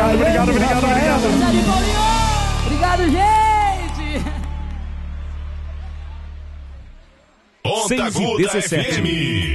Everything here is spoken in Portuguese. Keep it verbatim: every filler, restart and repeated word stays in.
obrigado, obrigado, obrigado, obrigado. Obrigado, gente. Ponta Aguda F M.